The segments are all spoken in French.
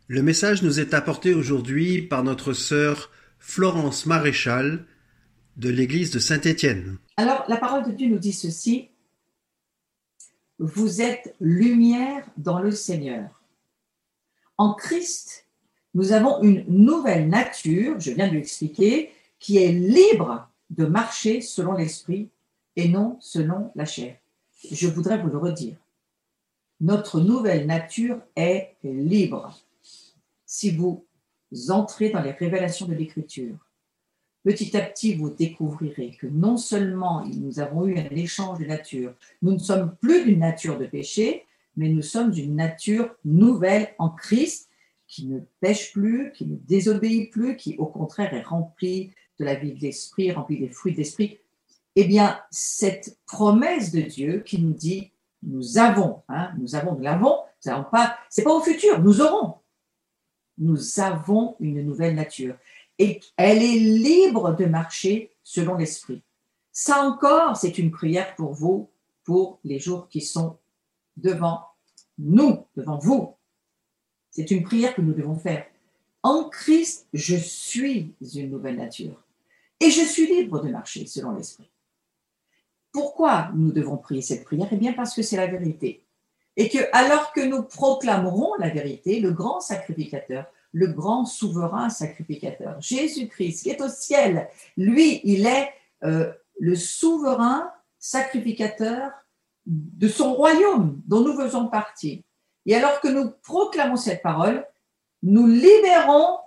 Le message nous est apporté aujourd'hui par notre sœur Florence Maréchal de l'église de Saint-Étienne. Alors, la parole de Dieu nous dit ceci: vous êtes lumière dans le Seigneur. En Christ, nous avons une nouvelle nature, je viens de l'expliquer, qui est libre de marcher selon l'esprit et non selon la chair. Je voudrais vous le redire. Notre nouvelle nature est libre. Si vous entrez dans les révélations de l'Écriture, petit à petit, vous découvrirez que non seulement nous avons eu un échange de nature, nous ne sommes plus d'une nature de péché, mais nous sommes d'une nature nouvelle en Christ, qui ne pêche plus, qui ne désobéit plus, qui au contraire est remplie de la vie de l'esprit, remplie des fruits de l'esprit. Eh bien, cette promesse de Dieu qui nous dit, nous l'avons, c'est pas au futur, nous aurons. Nous avons une nouvelle nature. Et elle est libre de marcher selon l'esprit. Ça encore, c'est une prière pour vous, pour les jours qui sont devant nous, devant vous. C'est une prière que nous devons faire. En Christ, je suis une nouvelle nature. Et je suis libre de marcher selon l'esprit. Pourquoi nous devons prier cette prière? Eh bien, parce que c'est la vérité. Et que, alors que nous proclamerons la vérité, le grand sacrificateur, le grand souverain sacrificateur, Jésus-Christ, qui est au ciel, lui, il est le souverain sacrificateur de son royaume dont nous faisons partie. Et alors que nous proclamons cette parole, nous libérons,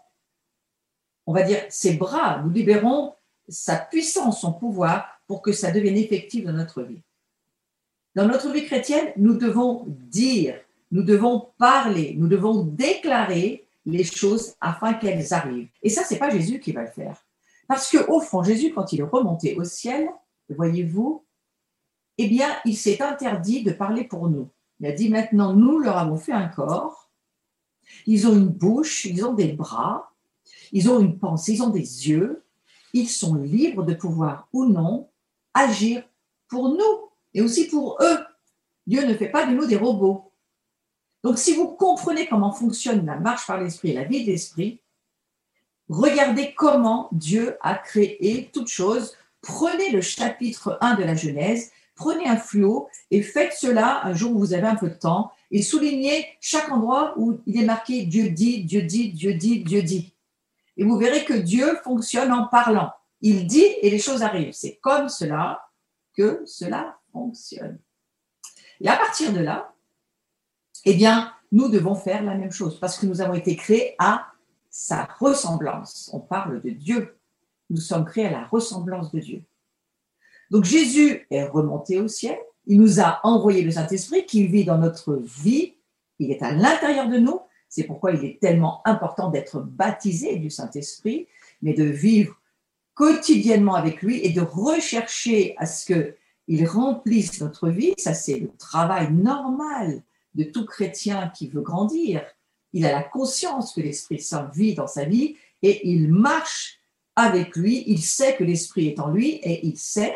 on va dire, ses bras, nous libérons sa puissance, son pouvoir, pour que ça devienne effectif dans notre vie. Dans notre vie chrétienne, nous devons dire, nous devons parler, nous devons déclarer les choses afin qu'elles arrivent. Et ça, ce n'est pas Jésus qui va le faire. Parce qu'au fond, Jésus, quand il est remonté au ciel, voyez-vous, eh bien, il s'est interdit de parler pour nous. Il a dit, maintenant, nous leur avons fait un corps, ils ont une bouche, ils ont des bras, ils ont une pensée, ils ont des yeux, ils sont libres de pouvoir ou non agir pour nous et aussi pour eux. Dieu ne fait pas de nous des robots. Donc, si vous comprenez comment fonctionne la marche par l'esprit et la vie de l'esprit, regardez comment Dieu a créé toutes choses. Prenez le chapitre 1 de la Genèse, prenez un fluo et faites cela un jour où vous avez un peu de temps et soulignez chaque endroit où il est marqué Dieu dit, Dieu dit, Dieu dit, Dieu dit. Et vous verrez que Dieu fonctionne en parlant. Il dit et les choses arrivent. C'est comme cela que cela fonctionne. Et à partir de là, eh bien, nous devons faire la même chose parce que nous avons été créés à sa ressemblance. On parle de Dieu. Nous sommes créés à la ressemblance de Dieu. Donc, Jésus est remonté au ciel. Il nous a envoyé le Saint-Esprit qui vit dans notre vie. Il est à l'intérieur de nous. C'est pourquoi il est tellement important d'être baptisé du Saint-Esprit, mais de vivre quotidiennement avec lui et de rechercher à ce qu'il remplisse notre vie. Ça, c'est le travail normal de tout chrétien qui veut grandir. Il a la conscience que l'Esprit Saint vit dans sa vie et il marche avec lui. Il sait que l'Esprit est en lui et il sait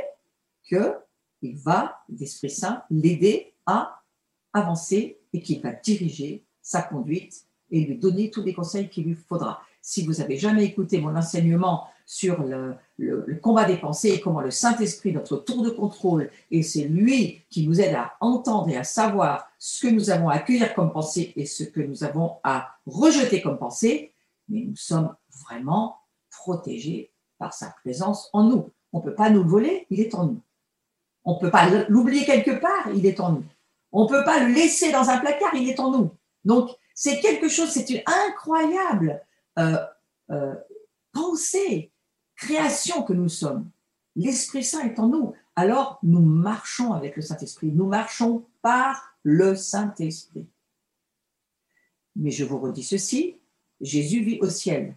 qu'il va, l'Esprit Saint, l'aider à avancer et qu'il va diriger sa conduite et lui donner tous les conseils qu'il lui faudra. Si vous n'avez jamais écouté mon enseignement sur le combat des pensées et comment le Saint-Esprit, notre tour de contrôle, et c'est lui qui nous aide à entendre et à savoir ce que nous avons à accueillir comme pensée et ce que nous avons à rejeter comme pensée, mais nous sommes vraiment protégés par sa présence en nous. On ne peut pas nous le voler, il est en nous. On ne peut pas l'oublier quelque part, il est en nous. On ne peut pas le laisser dans un placard, il est en nous. Donc, c'est quelque chose, c'est une incroyable pensée, création que nous sommes. L'Esprit Saint est en nous. Alors, nous marchons avec le Saint-Esprit. Nous marchons par le Saint-Esprit. Mais je vous redis ceci, Jésus vit au ciel.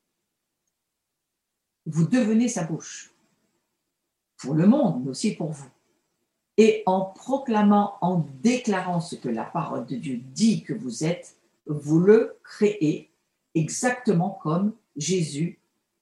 Vous devenez sa bouche. Pour le monde, mais aussi pour vous. Et en proclamant, en déclarant ce que la parole de Dieu dit que vous êtes, vous le créez exactement comme Jésus,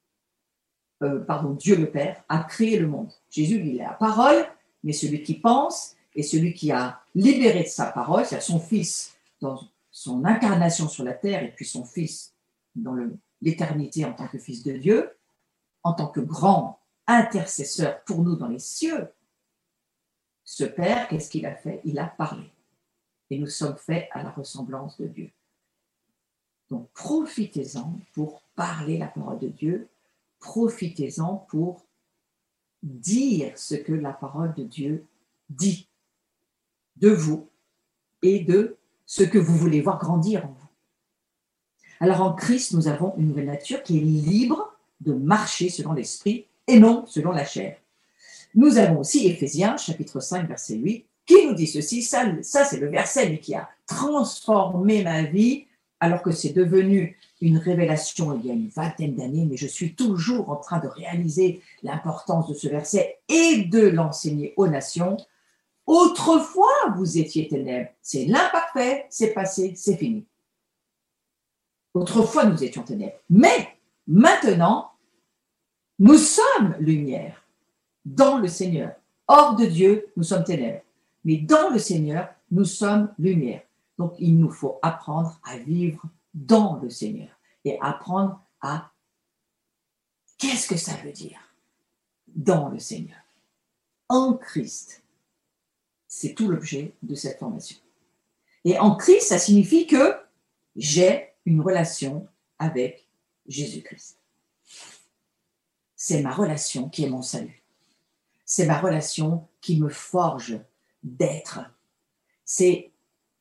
Dieu le Père, a créé le monde. Jésus, il est la parole, mais celui qui pense et celui qui a libéré de sa parole, c'est son Fils dans son incarnation sur la terre et puis son Fils dans l'éternité en tant que Fils de Dieu, en tant que grand intercesseur pour nous dans les cieux, ce Père, qu'est-ce qu'il a fait? Il a parlé. Et nous sommes faits à la ressemblance de Dieu. Donc profitez-en pour parler la parole de Dieu, profitez-en pour dire ce que la parole de Dieu dit de vous et de ce que vous voulez voir grandir en vous. Alors en Christ, nous avons une nouvelle nature qui est libre de marcher selon l'esprit et non selon la chair. Nous avons aussi Éphésiens, chapitre 5, verset 8, qui nous dit ceci, ça c'est le verset qui a transformé ma vie, alors que c'est devenu une révélation il y a une vingtaine d'années, mais je suis toujours en train de réaliser l'importance de ce verset et de l'enseigner aux nations. Autrefois, vous étiez ténèbres. C'est l'imparfait, c'est passé, c'est fini. Autrefois, nous étions ténèbres. Mais maintenant, nous sommes lumière dans le Seigneur. Hors de Dieu, nous sommes ténèbres. Mais dans le Seigneur, nous sommes lumière. Donc, il nous faut apprendre à vivre dans le Seigneur et apprendre à... Qu'est-ce que ça veut dire? Dans le Seigneur. En Christ. C'est tout l'objet de cette formation. Et en Christ, ça signifie que j'ai une relation avec Jésus-Christ. C'est ma relation qui est mon salut. C'est ma relation qui me forge d'être. C'est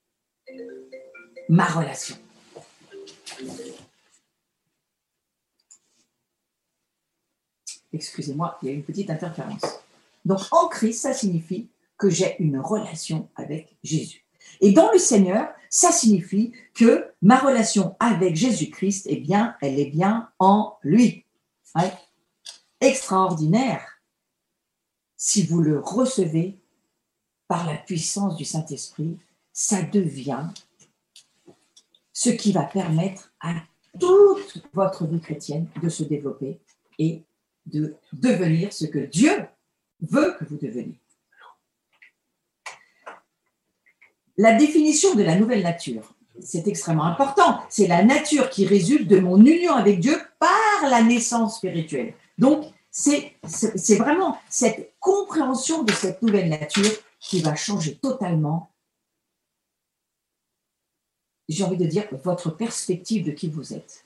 ma relation. Excusez-moi, il y a une petite interférence. Donc, en Christ, ça signifie que j'ai une relation avec Jésus. Et dans le Seigneur, ça signifie que ma relation avec Jésus-Christ, eh bien, elle est bien en lui. Ouais. Extraordinaire. Si vous le recevez par la puissance du Saint-Esprit, ça devient ce qui va permettre à toute votre vie chrétienne de se développer et de devenir ce que Dieu veut que vous deveniez. La définition de la nouvelle nature, c'est extrêmement important. C'est la nature qui résulte de mon union avec Dieu par la naissance spirituelle. Donc, c'est vraiment cette compréhension de cette nouvelle nature qui va changer totalement, j'ai envie de dire, votre perspective de qui vous êtes.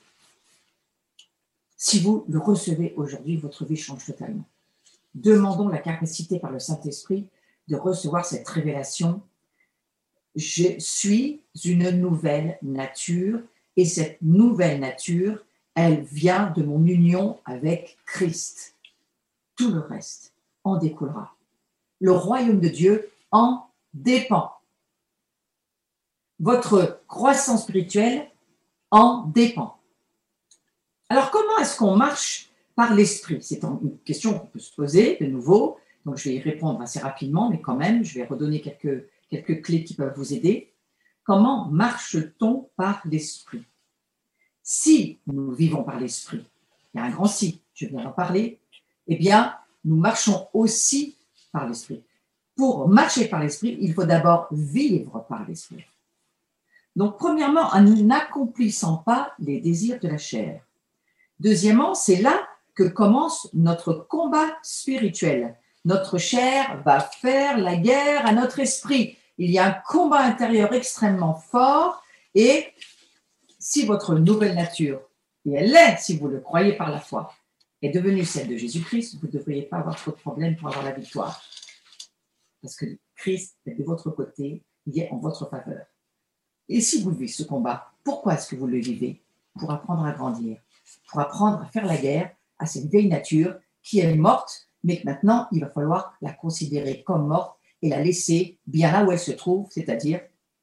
Si vous le recevez aujourd'hui, votre vie change totalement. Demandons la capacité par le Saint-Esprit de recevoir cette révélation. Je suis une nouvelle nature et cette nouvelle nature, elle vient de mon union avec Christ. Tout le reste en découlera. Le royaume de Dieu en dépend. Votre croissance spirituelle en dépend. Alors, comment est-ce qu'on marche par l'esprit? C'est une question qu'on peut se poser de nouveau. Donc, je vais y répondre assez rapidement, mais quand même, je vais redonner quelques clés qui peuvent vous aider. Comment marche-t-on par l'esprit? Si nous vivons par l'esprit, il y a un grand si, je viens d'en parler, eh bien, nous marchons aussi par l'esprit. Pour marcher par l'esprit, il faut d'abord vivre par l'esprit. Donc, premièrement, en n'accomplissant pas les désirs de la chair. Deuxièmement, c'est là que commence notre combat spirituel. Notre chair va faire la guerre à notre esprit. Il y a un combat intérieur extrêmement fort et si votre nouvelle nature, et elle est, si vous le croyez par la foi, est devenue celle de Jésus-Christ, vous ne devriez pas avoir trop de problèmes pour avoir la victoire. Parce que Christ est de votre côté, il est en votre faveur. Et si vous vivez ce combat, pourquoi est-ce que vous le vivez? Pour apprendre à grandir, pour apprendre à faire la guerre à cette vieille nature qui est morte, mais que maintenant, il va falloir la considérer comme morte et la laisser bien là où elle se trouve, c'est-à-dire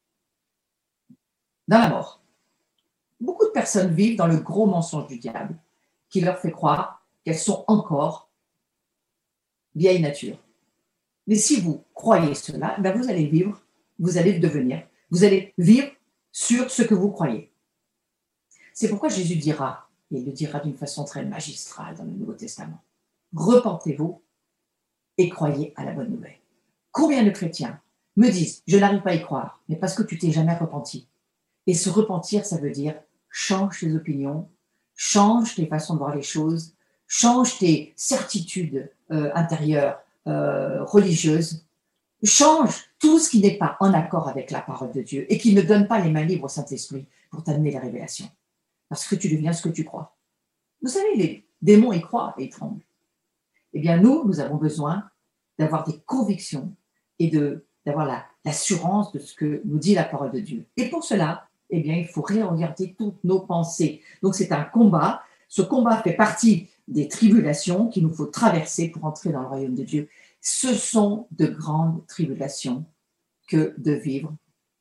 dans la mort. Beaucoup de personnes vivent dans le gros mensonge du diable qui leur fait croire qu'elles sont encore vieille nature. Mais si vous croyez cela, ben vous allez vivre, vous allez devenir, vous allez vivre sur ce que vous croyez. C'est pourquoi Jésus dira, et il le dira d'une façon très magistrale dans le Nouveau Testament, repentez-vous et croyez à la bonne nouvelle. Combien de chrétiens me disent, je n'arrive pas à y croire, mais parce que tu t'es jamais repenti. Et se repentir, ça veut dire change tes opinions, change tes façons de voir les choses, change tes certitudes intérieures, religieuses, change tout ce qui n'est pas en accord avec la parole de Dieu et qui ne donne pas les mains libres au Saint-Esprit pour t'amener les révélations. Parce que tu deviens ce que tu crois. Vous savez, les démons y croient et ils tremblent. Eh bien, nous avons besoin d'avoir des convictions et d'avoir l'assurance de ce que nous dit la parole de Dieu. Et pour cela, eh bien, il faut réorienter toutes nos pensées. Donc, c'est un combat. Ce combat fait partie des tribulations qu'il nous faut traverser pour entrer dans le royaume de Dieu. Ce sont de grandes tribulations que de vivre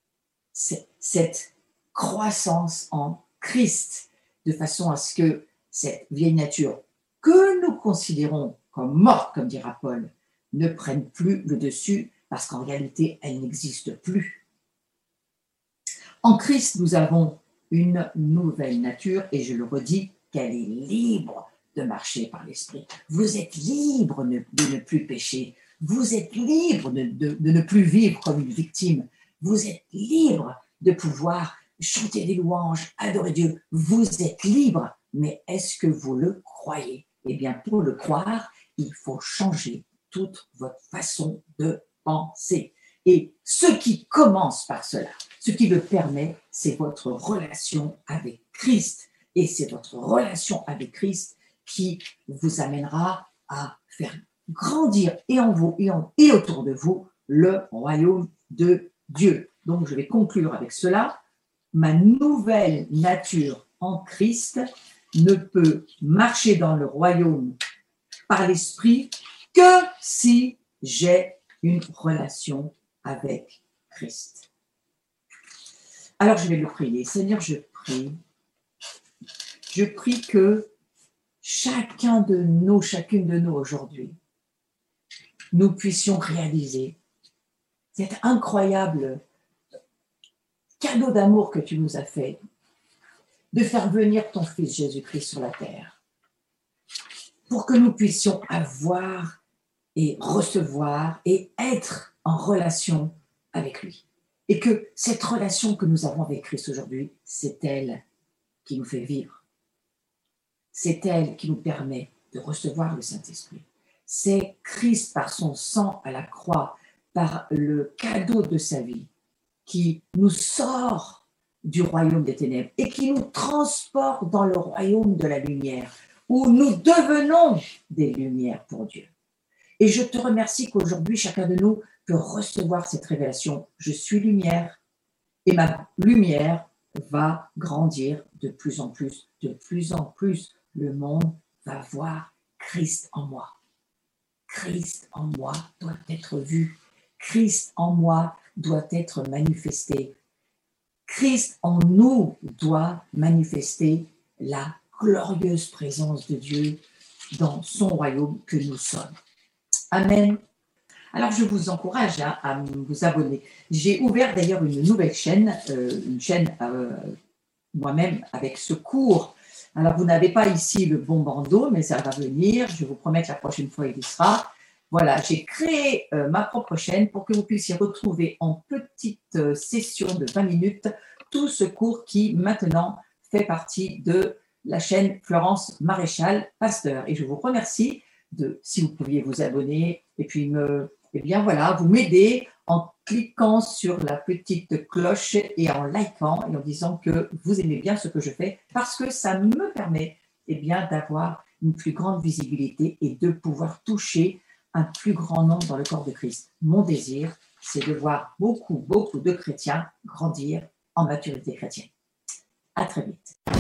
cette croissance en Christ, de façon à ce que cette vieille nature que nous considérons comme morte, comme dira Paul, ne prenne plus le dessus, parce qu'en réalité, elle n'existe plus. En Christ, nous avons une nouvelle nature, et je le redis, qu'elle est libre de marcher par l'Esprit. Vous êtes libre de ne plus pécher. Vous êtes libre de ne plus vivre comme une victime. Vous êtes libre de pouvoir chanter des louanges, adorer Dieu. Vous êtes libre, mais est-ce que vous le croyez? Eh bien, pour le croire, il faut changer toute votre façon de penser. Et ce qui commence par cela, ce qui le permet, c'est votre relation avec Christ. Et c'est votre relation avec Christ qui vous amènera à faire grandir et en vous et autour de vous le royaume de Dieu. Donc, je vais conclure avec cela. Ma nouvelle nature en Christ ne peut marcher dans le royaume par l'esprit que si j'ai une relation avec Christ. Alors, je vais le prier. Seigneur, je prie que chacune de nous aujourd'hui, nous puissions réaliser cet incroyable cadeau d'amour que tu nous as fait, de faire venir ton Fils Jésus-Christ sur la terre, pour que nous puissions avoir et recevoir et être en relation avec lui. Et que cette relation que nous avons avec Christ aujourd'hui, c'est elle qui nous fait vivre. C'est elle qui nous permet de recevoir le Saint-Esprit. C'est Christ par son sang à la croix, par le cadeau de sa vie, qui nous sort du royaume des ténèbres et qui nous transporte dans le royaume de la lumière, où nous devenons des lumières pour Dieu. Et je te remercie qu'aujourd'hui, chacun de nous peut recevoir cette révélation. Je suis lumière et ma lumière va grandir de plus en plus. De plus en plus, le monde va voir Christ en moi. Christ en moi doit être vu. Christ en moi doit être manifesté. Christ en nous doit manifester la glorieuse présence de Dieu dans son royaume que nous sommes. Amen. Alors, je vous encourage à vous abonner. J'ai ouvert d'ailleurs une nouvelle chaîne, moi-même avec ce cours. Alors, vous n'avez pas ici le bon bandeau, mais ça va venir. Je vous promets que la prochaine fois, il y sera. Voilà, j'ai créé ma propre chaîne pour que vous puissiez retrouver en petite session de 20 minutes tout ce cours qui maintenant fait partie de la chaîne Florence Maréchal Pasteur. Et je vous remercie si vous pouviez vous abonner et puis vous m'aider en cliquant sur la petite cloche et en likant et en disant que vous aimez bien ce que je fais parce que ça me permet d'avoir une plus grande visibilité et de pouvoir toucher un plus grand nombre dans le corps de Christ. Mon désir, c'est de voir beaucoup de chrétiens grandir en maturité chrétienne. À très vite.